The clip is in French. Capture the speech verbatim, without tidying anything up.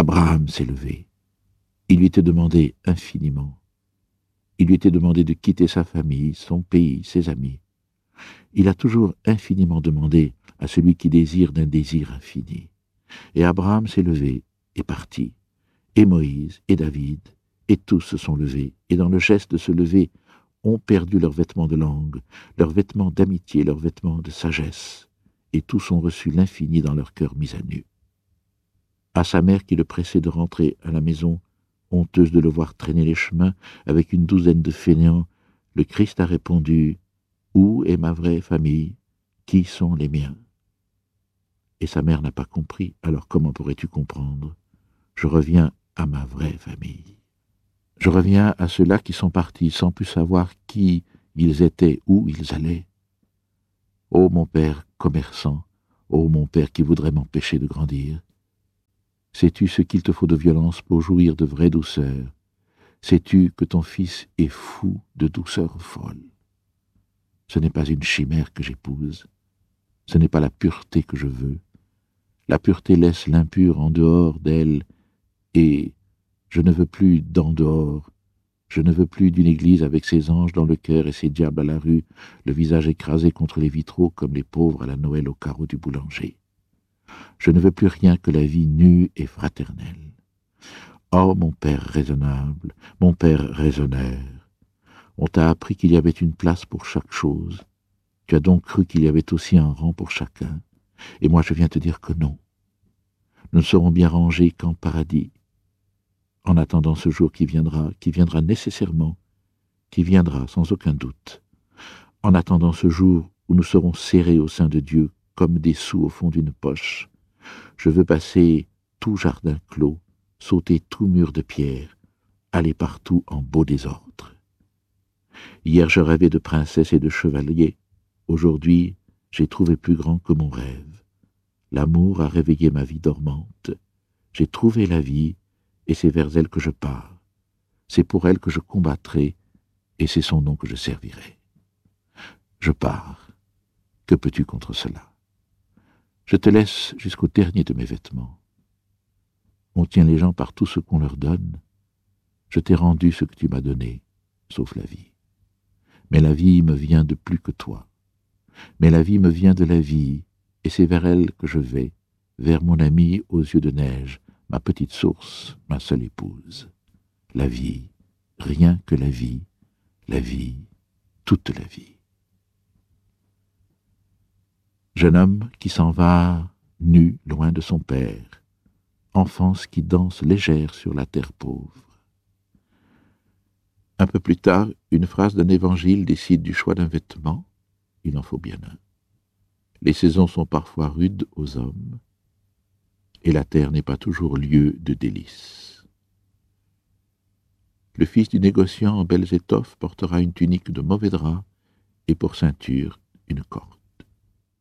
Abraham s'est levé. Il lui était demandé infiniment. Il lui était demandé de quitter sa famille, son pays, ses amis. Il a toujours infiniment demandé à celui qui désire d'un désir infini. Et Abraham s'est levé et parti. Et Moïse, et David, et tous se sont levés, et dans le geste de se lever, ont perdu leurs vêtements de langue, leurs vêtements d'amitié, leurs vêtements de sagesse, et tous ont reçu l'infini dans leur cœur mis à nu. À sa mère qui le pressait de rentrer à la maison, honteuse de le voir traîner les chemins avec une douzaine de fainéants, le Christ a répondu « Où est ma vraie famille? Qui sont les miens ?» Et sa mère n'a pas compris, alors comment pourrais-tu comprendre? Je reviens à ma vraie famille. Je reviens à ceux-là qui sont partis sans plus savoir qui ils étaient, où ils allaient. Ô mon père commerçant, ô mon père qui voudrait m'empêcher de grandir, sais-tu ce qu'il te faut de violence pour jouir de vraie douceur? Sais-tu que ton fils est fou de douceur folle? Ce n'est pas une chimère que j'épouse, ce n'est pas la pureté que je veux. La pureté laisse l'impur en dehors d'elle, et je ne veux plus d'en dehors, je ne veux plus d'une église avec ses anges dans le cœur et ses diables à la rue, le visage écrasé contre les vitraux comme les pauvres à la Noël au carreau du boulanger. Je ne veux plus rien que la vie nue et fraternelle. Oh, mon père raisonnable, mon père raisonneur, on t'a appris qu'il y avait une place pour chaque chose. Tu as donc cru qu'il y avait aussi un rang pour chacun. Et moi je viens te dire que non. Nous ne serons bien rangés qu'en paradis. En attendant ce jour qui viendra, qui viendra nécessairement, qui viendra sans aucun doute. En attendant ce jour où nous serons serrés au sein de Dieu comme des sous au fond d'une poche, je veux passer tout jardin clos, sauter tout mur de pierre, aller partout en beau désordre. Hier je rêvais de princesse et de chevalier. Aujourd'hui, j'ai trouvé plus grand que mon rêve. L'amour a réveillé ma vie dormante. J'ai trouvé la vie, et c'est vers elle que je pars. C'est pour elle que je combattrai, et c'est son nom que je servirai. Je pars. Que peux-tu contre cela? Je te laisse jusqu'au dernier de mes vêtements. On tient les gens par tout ce qu'on leur donne. Je t'ai rendu ce que tu m'as donné, sauf la vie. Mais la vie me vient de plus que toi. Mais la vie me vient de la vie, et c'est vers elle que je vais, vers mon amie aux yeux de neige, ma petite source, ma seule épouse. La vie, rien que la vie, la vie, toute la vie. Jeune homme qui s'en va, nu, loin de son père, enfance qui danse légère sur la terre pauvre. Un peu plus tard, une phrase d'un évangile décide du choix d'un vêtement. Il en faut bien un. Les saisons sont parfois rudes aux hommes, et la terre n'est pas toujours lieu de délices. Le fils du négociant en belles étoffes portera une tunique de mauvais drap, et pour ceinture, une corde.